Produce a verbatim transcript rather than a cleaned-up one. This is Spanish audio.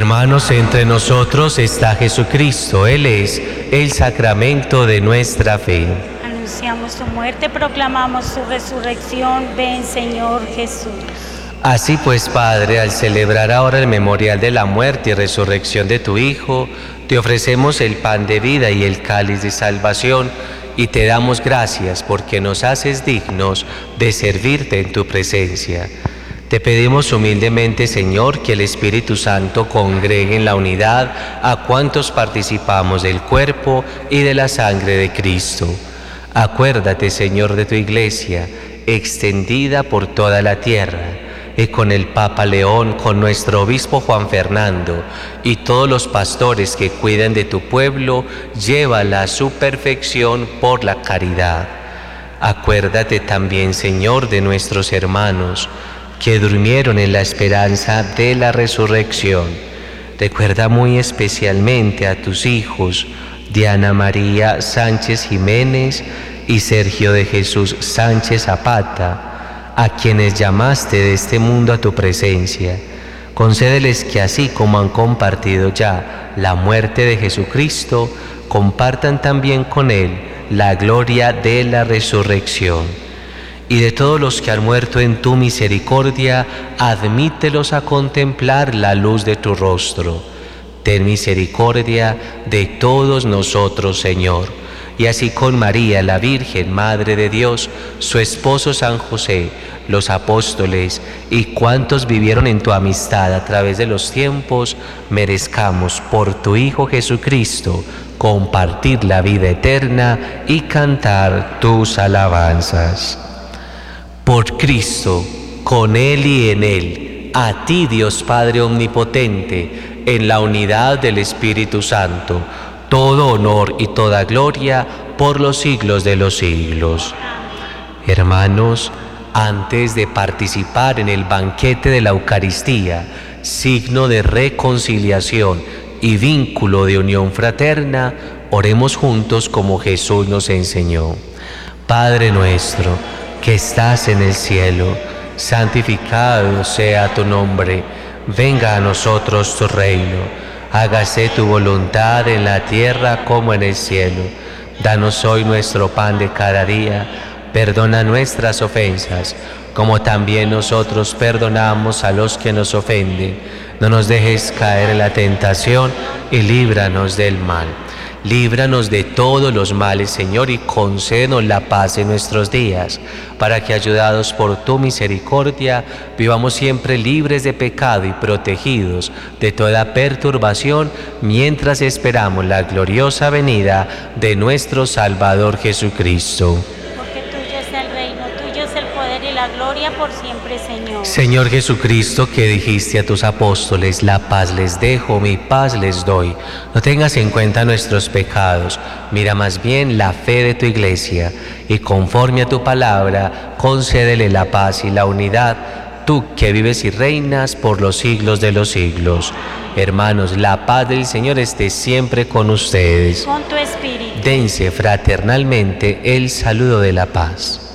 Hermanos, entre nosotros está Jesucristo. Él es el sacramento de nuestra fe. Anunciamos tu muerte, proclamamos tu resurrección. Ven, Señor Jesús. Así pues, Padre, al celebrar ahora el memorial de la muerte y resurrección de tu Hijo, te ofrecemos el pan de vida y el cáliz de salvación, y te damos gracias porque nos haces dignos de servirte en tu presencia. Te pedimos humildemente, Señor, que el Espíritu Santo congregue en la unidad a cuantos participamos del cuerpo y de la sangre de Cristo. Acuérdate, Señor, de tu Iglesia, extendida por toda la tierra, y con el Papa León, con nuestro obispo Juan Fernando, y todos los pastores que cuidan de tu pueblo, llévala a su perfección por la caridad. Acuérdate también, Señor, de nuestros hermanos, que durmieron en la esperanza de la resurrección. Recuerda muy especialmente a tus hijos, Diana María Sánchez Jiménez y Sergio de Jesús Sánchez Zapata, a quienes llamaste de este mundo a tu presencia. Concédeles que así como han compartido ya la muerte de Jesucristo, compartan también con Él la gloria de la resurrección. Y de todos los que han muerto en tu misericordia, admítelos a contemplar la luz de tu rostro. Ten misericordia de todos nosotros, Señor. Y así con María, la Virgen, Madre de Dios, su esposo San José, los apóstoles y cuantos vivieron en tu amistad a través de los tiempos, merezcamos por tu Hijo Jesucristo compartir la vida eterna y cantar tus alabanzas. Por Cristo, con Él y en Él, a ti, Dios Padre Omnipotente, en la unidad del Espíritu Santo, todo honor y toda gloria por los siglos de los siglos. Hermanos, antes de participar en el banquete de la Eucaristía, signo de reconciliación y vínculo de unión fraterna, oremos juntos como Jesús nos enseñó. Padre nuestro, que estás en el cielo, santificado sea tu nombre. Venga a nosotros tu reino. Hágase tu voluntad en la tierra como en el cielo. Danos hoy nuestro pan de cada día. Perdona nuestras ofensas, como también nosotros perdonamos a los que nos ofenden. No nos dejes caer en la tentación y líbranos del mal. Líbranos de todos los males, Señor, y concédenos la paz en nuestros días, para que, ayudados por tu misericordia, vivamos siempre libres de pecado y protegidos de toda perturbación, mientras esperamos la gloriosa venida de nuestro Salvador Jesucristo. Porque tuyo es el reino, tuyo es el poder y la gloria por siempre, Señor. Señor Jesucristo, que dijiste a tus apóstoles, la paz les dejo, mi paz les doy. No tengas en cuenta nuestros pecados, mira más bien la fe de tu Iglesia, y conforme a tu palabra, concédele la paz y la unidad, tú que vives y reinas por los siglos de los siglos. Hermanos, la paz del Señor esté siempre con ustedes. Con tu espíritu. Dense fraternalmente el saludo de la paz.